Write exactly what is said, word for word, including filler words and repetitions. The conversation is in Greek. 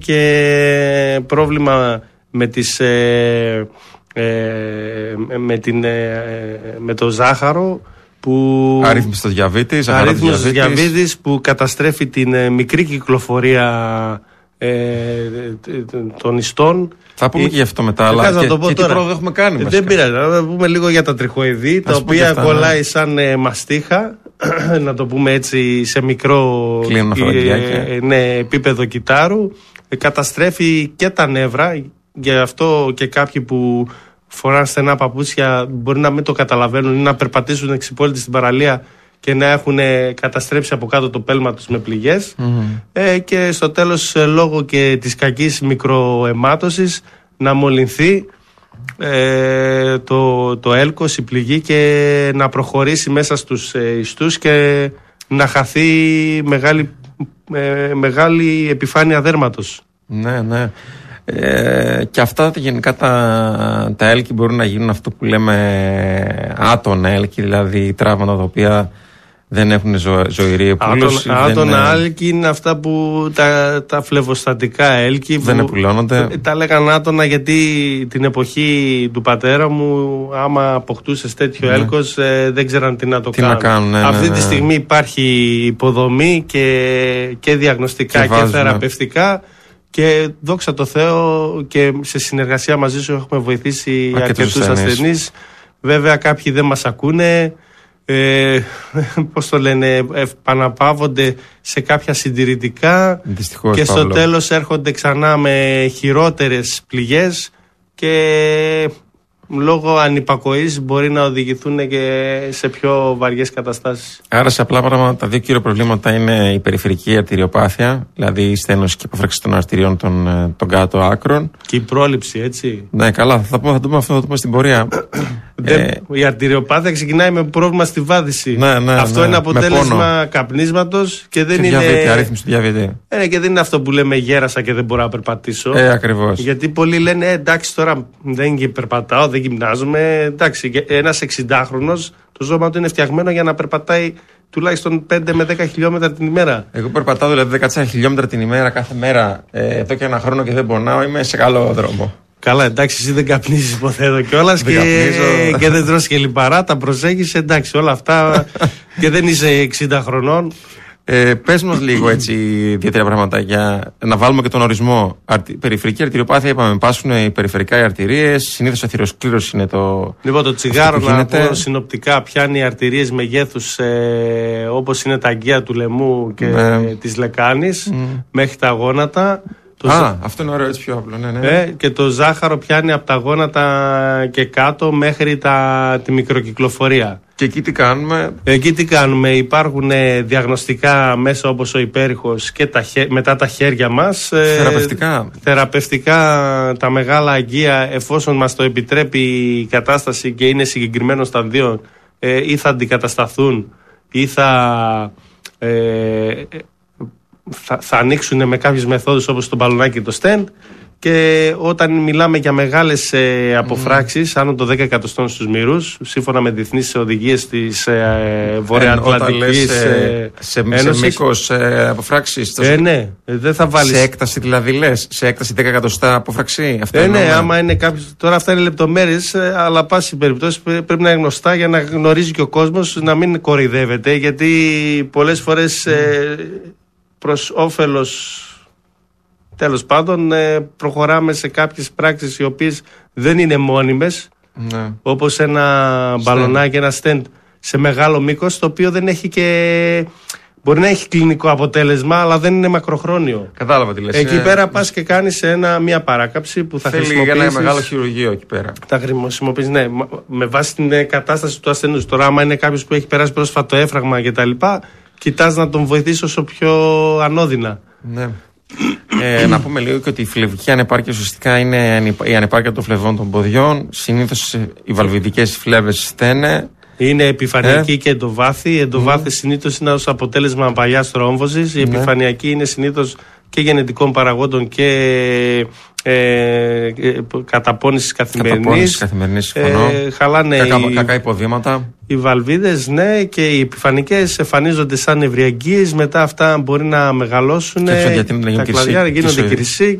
και πρόβλημα με τις ε, ε, με, την, ε, με το ζάχαρο που αρρύθμιστος διαβήτης, αρρύθμιστος διαβήτης που καταστρέφει την ε, μικρή κυκλοφορία ε, των ιστών. Θα πούμε ε, και γι' αυτό μετά, αλλά και, και τι πρόοδο έχουμε κάνει. Δεν πειράζει, να πούμε λίγο για τα τριχοειδή, τα οποία αυτά, κολλάει ναι. σαν ε, μαστίχα, να το πούμε έτσι σε μικρό ε, ναι, επίπεδο κυτάρου, ε, καταστρέφει και τα νεύρα, γι' αυτό και κάποιοι που φοράνε στενά παπούτσια μπορεί να μην το καταλαβαίνουν ή να περπατήσουν εξυπόλυτοι στην παραλία και να έχουν καταστρέψει από κάτω το πέλμα τους με πληγές. Mm-hmm. Ε, και στο τέλος, λόγω και της κακής μικροαιμάτωσης, να μολυνθεί ε, το, το έλκος, η πληγή, και να προχωρήσει μέσα στους ε, ιστούς και να χαθεί μεγάλη, ε, μεγάλη επιφάνεια δέρματος. Ναι, ναι. Ε, και αυτά γενικά τα, τα έλκη μπορούν να γίνουν αυτό που λέμε άτονα έλκη, δηλαδή τραύματα τα οποία δεν έχουν ζω, ζωηρή επούλωση. Άτονα έλκη είναι αυτά που τα, τα φλεβοστατικά έλκη δεν επουλώνονται. Τα λέγανε άτονα γιατί την εποχή του πατέρα μου, άμα αποκτούσες τέτοιο ναι. έλκος, ε, δεν ξέραν τι να το τι κάνουν. Να κάνουν ναι, Αυτή ναι, τη ναι. στιγμή υπάρχει υποδομή και, και διαγνωστικά και, και θεραπευτικά. Και δόξα τω Θεώ, και σε συνεργασία μαζί σου έχουμε βοηθήσει αρκετούς ασθενείς. Βέβαια κάποιοι δεν μας ακούνε, ε, πώς το λένε, επαναπαύονται σε κάποια συντηρητικά. Δυστυχώς, και στο Παύλο. τέλος έρχονται ξανά με χειρότερες πληγές και λόγω ανυπακοής μπορεί να οδηγηθούν και σε πιο βαριές καταστάσεις. Άρα σε απλά πράγματα τα δύο κύρια προβλήματα είναι η περιφερική αρτηριοπάθεια, δηλαδή η στένωση και αποφράξη των αρτηριών των, των κάτω άκρων. Και η πρόληψη, έτσι. Ναι, καλά, θα, πούμε, θα το πούμε αυτό, θα το πούμε στην πορεία. Δεν, ε, η αρτηριοπάθεια ξεκινάει με πρόβλημα στη βάδιση. Ναι, ναι, αυτό ναι, είναι αποτέλεσμα καπνίσματος και δεν και είναι. Διαβήτη, αρρύθμιση του διαβήτη. Ε, και δεν είναι αυτό που λέμε γέρασα και δεν μπορώ να περπατήσω. Ε, ακριβώς. Γιατί πολλοί λένε ε, εντάξει, τώρα δεν περπατάω, δεν γυμνάζομαι. Εντάξει, ένας εξηντάχρονος το σώμα του είναι φτιαγμένο για να περπατάει τουλάχιστον πέντε με δέκα χιλιόμετρα την ημέρα. Εγώ περπατάω δηλαδή δέκα χιλιόμετρα την ημέρα κάθε μέρα ε, εδώ και ένα χρόνο και δεν πονάω. Είμαι σε καλό δρόμο. Καλά, εντάξει, εσύ δεν καπνίζεις υποθέτω κιόλας και, και δεν τρως και λιπαρά, τα προσέχεις, εντάξει, όλα αυτά και δεν είσαι εξήντα χρονών. Ε, πες μας λίγο έτσι δύο-τρία πράγματα για να βάλουμε και τον ορισμό. Αρτι, περιφερική αρτηριοπάθεια, είπαμε, πάσουν οι περιφερικά οι αρτηρίες, συνήθως αθυροσκλήρωση είναι το. Λοιπόν, το τσιγάρο, να πω συνοπτικά, πιάνει αρτηρίες μεγέθους ε, όπως είναι τα αγκαία του λαιμού και ναι. της λεκάνης mm. μέχρι τα γόνατα. Το Α, ζα... αυτό είναι ωραίο, έτσι πιο απλό. Ναι, ναι. Ε, και το ζάχαρο πιάνει από τα γόνατα και κάτω μέχρι τα... τη μικροκυκλοφορία. Και εκεί τι κάνουμε? Εκεί τι κάνουμε? Υπάρχουν ε, διαγνωστικά μέσα όπως ο υπέρηχος και τα χε... μετά τα χέρια μας. Θεραπευτικά. Ε, θεραπευτικά τα μεγάλα αγκία, εφόσον μας το επιτρέπει η κατάσταση και είναι συγκεκριμένο σταδίο, ε, ή θα αντικατασταθούν ή θα... Ε, Θα, θα ανοίξουν με κάποιες μεθόδους όπως το μπαλονάκι και το στέντ, και όταν μιλάμε για μεγάλες ε, αποφράξεις, mm. άνω των δέκα εκατοστών στους μυρούς, σύμφωνα με διεθνείς οδηγίες της ε, Βορειοατλαντικής ε, σε, σε μήκος ε, αποφράξεις. Ε, ναι, δεν θα βάλεις. Σε έκταση δηλαδή λες, σε έκταση δέκα εκατοστά αποφραξή. Αυτό ε, ναι, άμα είναι κάποιος. Τώρα αυτά είναι λεπτομέρειες, ε, αλλά πάση περιπτώσει πρέπει να είναι γνωστά για να γνωρίζει και ο κόσμος, να μην κοροϊδεύεται, γιατί πολλές φορές. Ε, προς όφελος, τέλος πάντων, προχωράμε σε κάποιες πράξεις οι οποίες δεν είναι μόνιμες, ναι. όπως ένα Στέντ. μπαλονάκι, ένα στέντ σε μεγάλο μήκος, το οποίο δεν έχει και... μπορεί να έχει κλινικό αποτέλεσμα, αλλά δεν είναι μακροχρόνιο. Κατάλαβα τι λες. Εκεί είναι... πέρα πας και κάνεις ένα, μια παράκαψη που θα θέλει χρησιμοποιήσεις. Θέλει ένα μεγάλο χειρουργείο εκεί πέρα. Θα χρησιμοποιήσεις, ναι, με βάση την κατάσταση του ασθενούς. Τώρα, άμα είναι κάποιος που έχει περάσει πρόσφατο έφραγμα κτλ., κοιτάς να τον βοηθήσει όσο πιο ανώδυνα. Ναι. ε, να πούμε λίγο και ότι η φλεβική ανεπάρκεια ουσιαστικά είναι η ανεπάρκεια των φλεβών των ποδιών. Συνήθως οι βαλβιδικές φλέβες στένε. Είναι επιφανειακή ε. και εντοβάθη. Η εντοβάθη mm. συνήθως είναι ως αποτέλεσμα παλιάς τρόμβωσης. Η ναι. επιφανειακή είναι συνήθως και γενετικών παραγόντων και Ε, καταπώνησης καθημερινής, καθημερινής ε, χαλάνε κακά, οι, κακά υποδήματα. Οι βαλβίδες, ναι, και οι επιφανικές εμφανίζονται σαν νευριακίες. Μετά αυτά μπορεί να μεγαλώσουν. Και γιατί να τα κλαδιά γίνονται κυρσί